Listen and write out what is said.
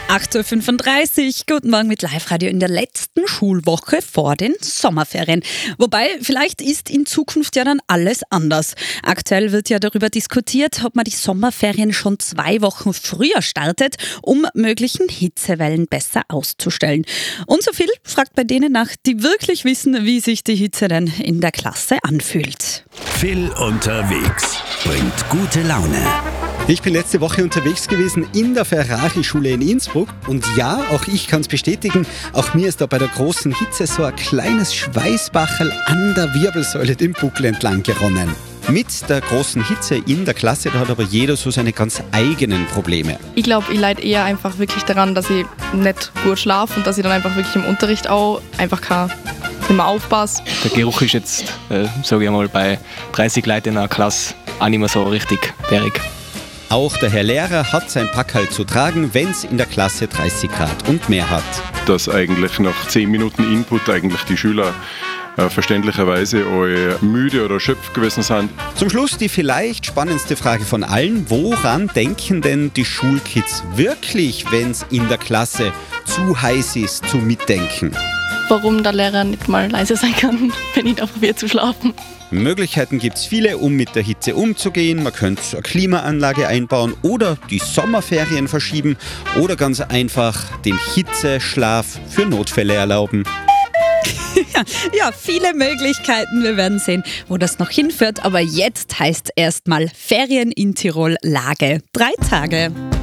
8.35 Uhr, guten Morgen mit Live-Radio in der letzten Schulwoche vor den Sommerferien. Wobei, vielleicht ist in Zukunft ja dann alles anders. Aktuell wird ja darüber diskutiert, ob man die Sommerferien schon 2 Wochen früher startet, um möglichen Hitzewellen besser auszustellen. Und so viel fragt bei denen nach, die wirklich wissen, wie sich die Hitze denn in der Klasse anfühlt. Phil unterwegs bringt gute Laune. Ich bin letzte Woche unterwegs gewesen in der Ferrari-Schule in Innsbruck und ja, auch ich kann es bestätigen, auch mir ist da bei der großen Hitze so ein kleines Schweißbacherl an der Wirbelsäule den Buckel entlang geronnen. Mit der großen Hitze in der Klasse, da hat aber jeder so seine ganz eigenen Probleme. Ich glaube, ich leide eher einfach wirklich daran, dass ich nicht gut schlafe und dass ich dann einfach wirklich im Unterricht auch einfach nicht mehr aufpasse. Der Geruch ist jetzt, sage ich mal, bei 30 Leuten in einer Klasse auch nicht mehr so richtig bärig. Auch der Herr Lehrer hat sein Packerl zu tragen, wenn es in der Klasse 30 Grad und mehr hat. Dass eigentlich nach 10 Minuten Input eigentlich die Schüler verständlicherweise alle müde oder erschöpft gewesen sind. Zum Schluss die vielleicht spannendste Frage von allen. Woran denken denn die Schulkids wirklich, wenn es in der Klasse zu heiß ist zum Mitdenken? Warum der Lehrer nicht mal leise sein kann, wenn ich da probiere zu schlafen. Möglichkeiten gibt es viele, um mit der Hitze umzugehen. Man könnte eine Klimaanlage einbauen oder die Sommerferien verschieben oder ganz einfach den Hitzeschlaf für Notfälle erlauben. Ja, viele Möglichkeiten. Wir werden sehen, wo das noch hinführt. Aber jetzt heißt erstmal Ferien in Tirol Lage. 3 Tage.